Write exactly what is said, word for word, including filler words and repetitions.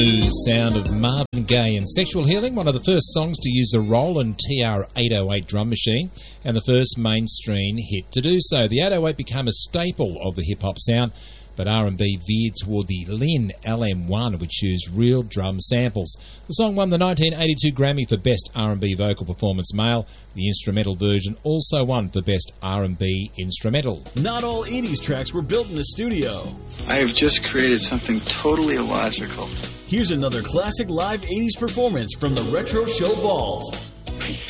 Sound of Marvin Gaye and Sexual Healing, one of the first songs to use a Roland T R eight oh eight drum machine and the first mainstream hit to do so. The eight oh eight became a staple of the hip-hop sound, but R and B veered toward the Linn L M one, which used real drum samples. The song won the nineteen eighty-two Grammy for Best R and B Vocal Performance Male. The instrumental version also won for Best R and B Instrumental. Not all eighties tracks were built in the studio. I have just created something totally illogical. Here's another classic live eighties performance from the Retro Show Vault.